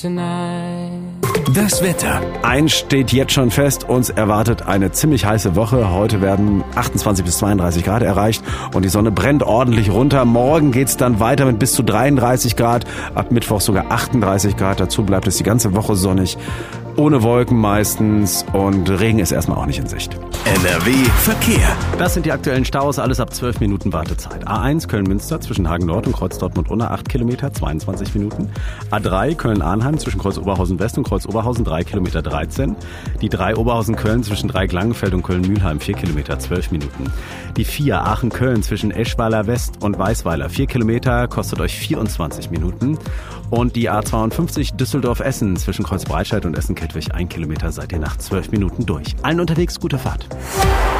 Das Wetter. Eins steht jetzt schon fest, uns erwartet eine ziemlich heiße Woche. Heute werden 28 bis 32 Grad erreicht und die Sonne brennt ordentlich runter. Morgen geht's dann weiter mit bis zu 33 Grad, ab Mittwoch sogar 38 Grad. Dazu bleibt es die ganze Woche sonnig, ohne Wolken meistens, und Regen ist erstmal auch nicht in Sicht. NRW Verkehr. Das sind die aktuellen Staus, alles ab 12 Minuten Wartezeit. A1 Köln-Münster zwischen Hagen Nord und Kreuz Dortmund-Unna 8 Kilometer, 22 Minuten. A3 Köln-Arnheim zwischen Kreuz Oberhausen-West und Kreuz Oberhausen 3 Kilometer, 13. Die 3 Oberhausen-Köln zwischen Dreieck-Langenfeld und Köln-Mühlheim 4 Kilometer, 12 Minuten. Die 4 Aachen-Köln zwischen Eschweiler West und Weißweiler 4 Kilometer, kostet euch 24 Minuten. Und die A52 Düsseldorf-Essen zwischen Kreuz Breitscheid und Essen-Kettwig 1 Kilometer, seid ihr nach 12 Minuten durch. Allen unterwegs gute Fahrt.